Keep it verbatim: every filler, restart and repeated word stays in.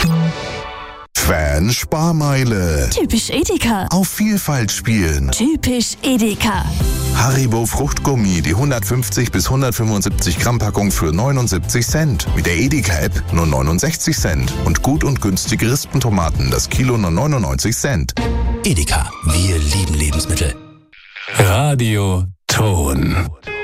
Fan-Sparmeile. Typisch Edeka. Auf Vielfalt spielen. Typisch Edeka. Haribo Fruchtgummi, die hundertfünfzig bis hundertfünfundsiebzig Gramm Packung für neunundsiebzig Cent. Mit der Edeka-App nur neunundsechzig Cent. Und gut und günstige Rispentomaten, das Kilo nur neunundneunzig Cent. Edeka, wir lieben Lebensmittel. Radio Ton.